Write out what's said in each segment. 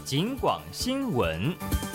警广新闻。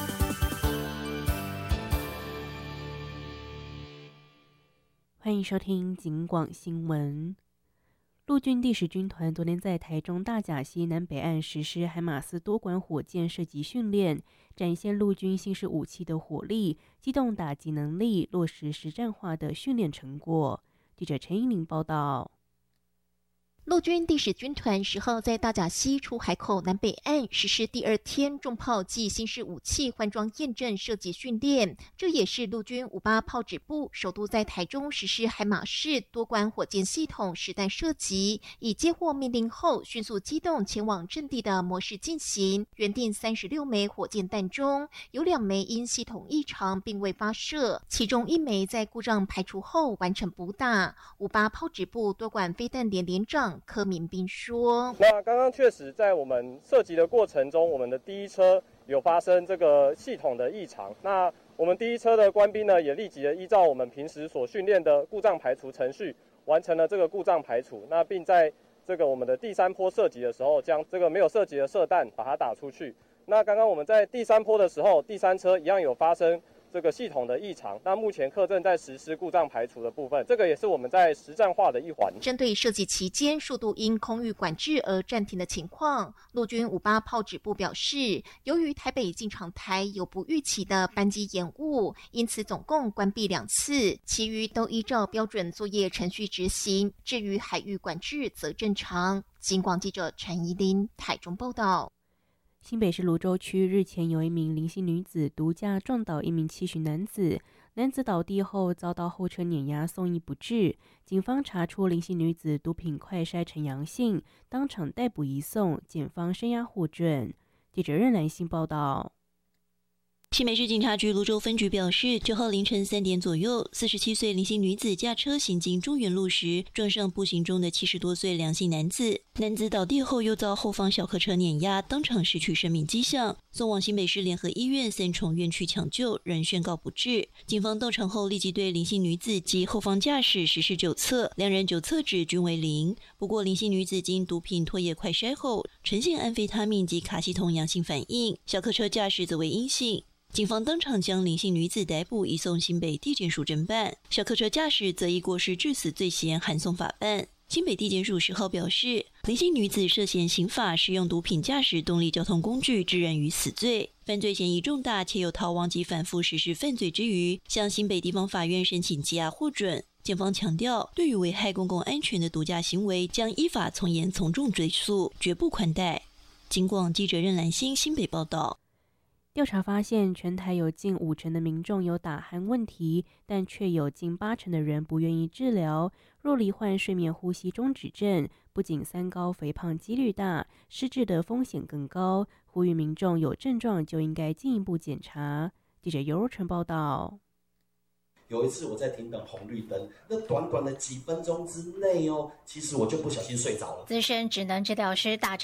欢迎收听警广新闻。陆军第10军团昨天在台中大甲溪南北岸实施海马斯多管火箭射击训练，展现陆军新式武器的火力、机动打击能力，落实实战化的训练成果。记者陈英玲报道。 陆军第10军团10号在大甲溪出海口南北岸实施第2天重炮暨新式武器换装验证射击训练，这也是陆军58炮指部首度在台中实施海马式多管火箭系统实弹射击，以接获命令后迅速机动前往阵地的模式进行。原定36枚火箭弹中，有2枚因系统异常并未发射，其中1枚在故障排除后完成补打。58炮指部多管飞弹连连长柯明斌说：“ 那刚刚确实在我们射击的过程中，我们的第一车有发生这个系统的异常。那我们第一车的官兵呢，也立即的依照我们平时所训练的故障排除程序，完成了这个故障排除。那并在这个我们的第3波射击的时候，将这个没有射击的射弹把它打出去。那刚刚我们在第3波的时候，第3车一样有发生这个系统的异常，那目前课正在实施故障排除的部分，这个也是我们在实战化的一环。 针对射击期间速度因空域管制而暂停的情况，陆军58炮指部表示，由于台北进场台有不预期的班机延误，因此总共关闭2次，其余都依照标准作业程序执行。至于海域管制则正常。警广记者陈怡琳台中报道。 新北市芦洲区日前有一名林姓女子独家撞倒一名70男子，男子倒地后遭到后车碾压送医不治。警方查出林姓女子毒品快筛呈阳性，当场逮捕移送，检方声押获准。记者任兰馨报道。 新北市警察局芦洲分局表示，9号凌晨3点左右，47岁林姓女子驾车行经中原路时，撞上步行中的70多岁梁姓男子。男子倒地后又遭后方小客车碾压，当场失去生命迹象，送往新北市联合医院3重院区抢救，仍宣告不治。警方到场后立即对林姓女子及后方驾驶实施酒测，2人酒测值均为0。不过林姓女子经毒品唾液快筛后，呈现安非他命及卡西酮阳性反应，小客车驾驶则为阴性。警方当场将林姓女子逮捕，移送新北地检署侦办。小客车驾驶则以过失致死罪嫌函送法办。新北地检署10号表示，林姓女子涉嫌刑法使用毒品驾驶动力交通工具致人于死罪，犯罪嫌疑重大，且有逃亡及反复实施犯罪之余，向新北地方法院申请羁押获准。检方强调，对于危害公共安全的毒驾行为，将依法从严从重追诉，绝不宽待。警广记者任兰馨新北报道。 调查发现，全台有近50%的民众有打鼾问题，但却有近80%的人不愿意治疗。若罹患睡眠呼吸中止症，不仅三高肥胖几率大，失智的风险更高。呼吁民众有症状就应该进一步检查。记者尤若纯报道。 有一次我在停等红绿灯，那短短的几分钟之内其实我就不小心睡着了。 资深职能治疗师大